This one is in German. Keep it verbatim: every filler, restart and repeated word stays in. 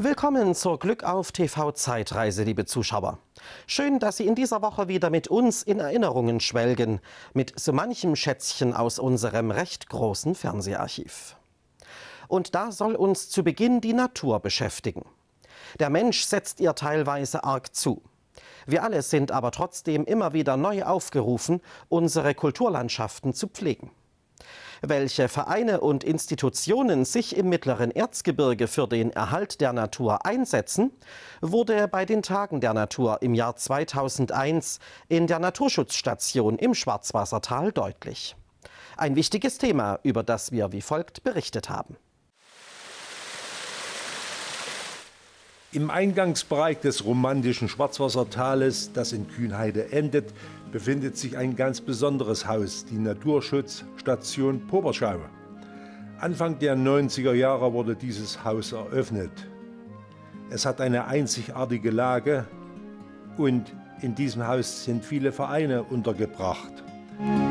Willkommen zur Glückauf T V-Zeitreise, liebe Zuschauer. Schön, dass Sie in dieser Woche wieder mit uns in Erinnerungen schwelgen, mit so manchem Schätzchen aus unserem recht großen Fernseharchiv. Und da soll uns zu Beginn die Natur beschäftigen. Der Mensch setzt ihr teilweise arg zu. Wir alle sind aber trotzdem immer wieder neu aufgerufen, unsere Kulturlandschaften zu pflegen. Welche Vereine und Institutionen sich im mittleren Erzgebirge für den Erhalt der Natur einsetzen, wurde bei den Tagen der Natur im Jahr zweitausendeins in der Naturschutzstation im Schwarzwassertal deutlich. Ein wichtiges Thema, über das wir wie folgt berichtet haben. Im Eingangsbereich des romantischen Schwarzwassertales, das in Kühnheide endet, befindet sich ein ganz besonderes Haus, die Naturschutzstation Poberschau. Anfang der neunziger Jahre wurde dieses Haus eröffnet. Es hat eine einzigartige Lage und in diesem Haus sind viele Vereine untergebracht.